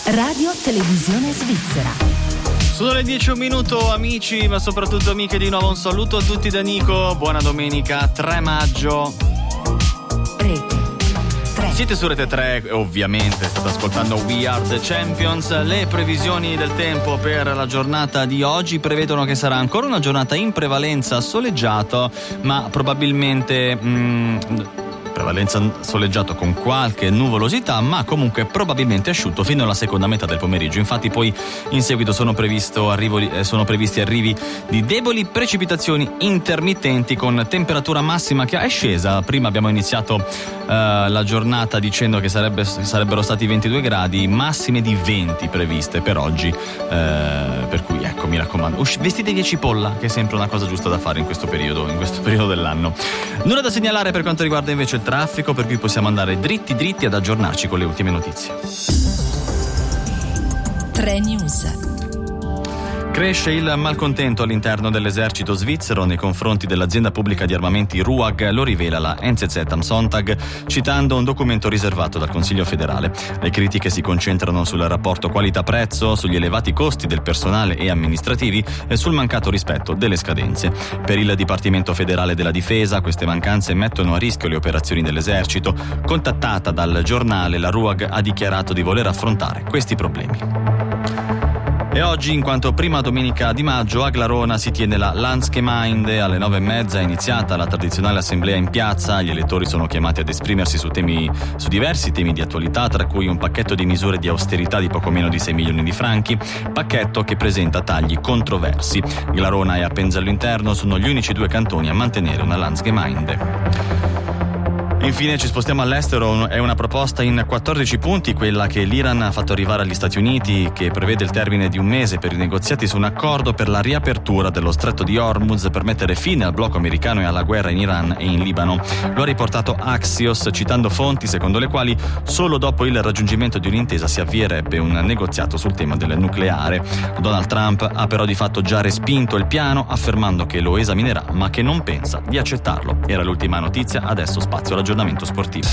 Radio Televisione Svizzera. Sono le 10 un minuto, amici, ma soprattutto amiche, di nuovo un saluto a tutti da Nico. Buona domenica, 3 maggio. Rete 3. Siete su Rete 3, ovviamente state ascoltando We Are The Champions. Le previsioni del tempo per la giornata di oggi prevedono che sarà ancora una giornata in prevalenza soleggiata, ma probabilmente prevalenza soleggiato con qualche nuvolosità, ma comunque probabilmente asciutto fino alla seconda metà del pomeriggio. Infatti poi in seguito sono previsti arrivi di deboli precipitazioni intermittenti con temperatura massima che è scesa. Prima abbiamo iniziato la giornata dicendo che sarebbero stati 22 gradi, massime di 20 previste per oggi, per cui ecco, mi raccomando, vestitevi a cipolla, che è sempre una cosa giusta da fare in questo periodo dell'anno. Nulla da segnalare per quanto riguarda invece il traffico, per cui possiamo andare dritti ad aggiornarci con le ultime notizie. 3 News. Cresce il malcontento all'interno dell'esercito svizzero nei confronti dell'azienda pubblica di armamenti RUAG, lo rivela la NZZ am Sonntag, citando un documento riservato dal Consiglio federale. Le critiche si concentrano sul rapporto qualità-prezzo, sugli elevati costi del personale e amministrativi e sul mancato rispetto delle scadenze. Per il Dipartimento federale della difesa, queste mancanze mettono a rischio le operazioni dell'esercito. Contattata dal giornale, la RUAG ha dichiarato di voler affrontare questi problemi. E oggi, in quanto prima domenica di maggio, a Glarona si tiene la Landsgemeinde. Alle 9:30 è iniziata la tradizionale assemblea in piazza. Gli elettori sono chiamati ad esprimersi su diversi temi di attualità, tra cui un pacchetto di misure di austerità di poco meno di 6 milioni di franchi, pacchetto che presenta tagli controversi. Glarona e Appenzello Interno sono gli unici 2 cantoni a mantenere una Landsgemeinde. Infine ci spostiamo all'estero. È una proposta in 14 punti quella che l'Iran ha fatto arrivare agli Stati Uniti, che prevede il termine di un mese per i negoziati su un accordo per la riapertura dello stretto di Hormuz per mettere fine al blocco americano e alla guerra in Iran e in Libano. Lo ha riportato Axios, citando fonti secondo le quali solo dopo il raggiungimento di un'intesa si avvierebbe un negoziato sul tema del nucleare. Donald Trump ha però di fatto già respinto il piano, affermando che lo esaminerà ma che non pensa di accettarlo. Era l'ultima notizia, adesso spazio all'aggiornamento sportivo.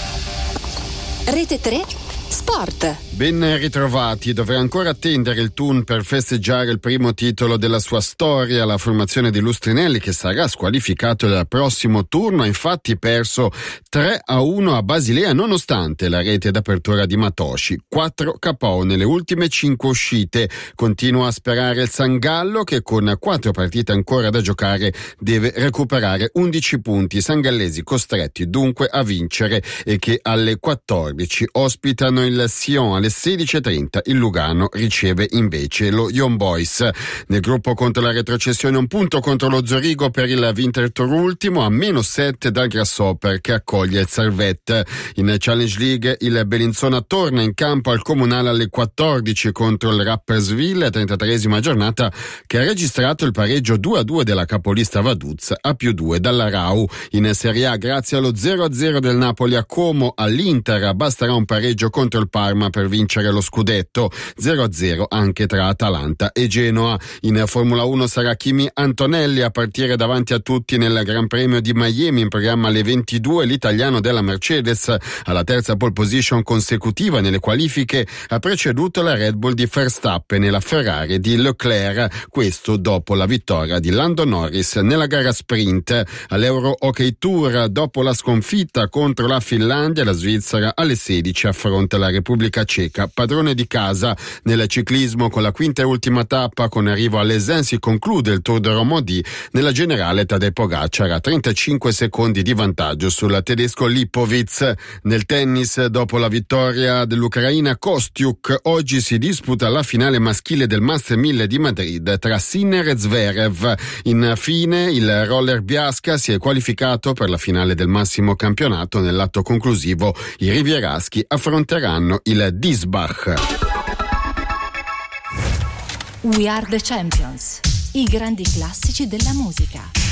Rete 3 Sport. Ben ritrovati. Dovrà ancora attendere il Thun per festeggiare il primo titolo della sua storia. La formazione di Lustrinelli, che sarà squalificato dal prossimo turno, ha infatti perso 3-1 a Basilea, nonostante la rete d'apertura di Matoshi. 4 KO nelle ultime 5 uscite. Continua a sperare il Sangallo, che con 4 partite ancora da giocare deve recuperare 11 punti. I sangallesi costretti dunque a vincere, e che alle 14 ospitano il Sion. Alle 16:30 il Lugano riceve invece lo Young Boys. Nel gruppo contro la retrocessione, un punto contro lo Zurigo per il Winterthur ultimo, a -7 dal Grasshopper che accoglie il Servette. In Challenge League il Bellinzona torna in campo al Comunale alle 14 contro il Rapperswil, 33esima giornata, che ha registrato il pareggio 2-2 della capolista Vaduz a +2 dalla Rau. In Serie A, grazie allo 0-0 del Napoli a Como, all'Inter basterà un pareggio contro il Parma per vincere lo scudetto. 0-0 anche tra Atalanta e Genoa. In Formula 1 sarà Kimi Antonelli a partire davanti a tutti nel Gran Premio di Miami, in programma alle 22. L'italiano della Mercedes, alla terza pole position consecutiva nelle qualifiche, ha preceduto la Red Bull di Verstappen e la Ferrari di Leclerc, questo dopo la vittoria di Lando Norris nella gara sprint. All'Euro Hockey Tour, dopo la sconfitta contro la Finlandia, la Svizzera alle 16 affronta la Repubblica Ceca, padrone di casa. Nel ciclismo, con la quinta e ultima tappa con arrivo all'Essen, si conclude il Tour de Romandie. Nella generale Tadej Pogacar ha 35 secondi di vantaggio sul tedesco Lipovic. Nel tennis, dopo la vittoria dell'Ucraina Kostiuk, oggi si disputa la finale maschile del Master 1000 di Madrid tra Sinner e Zverev. Infine il roller Biasca si è qualificato per la finale del massimo campionato. Nell'atto conclusivo i rivieraschi affronteranno il Diesbach. We Are The Champions. I grandi classici della musica.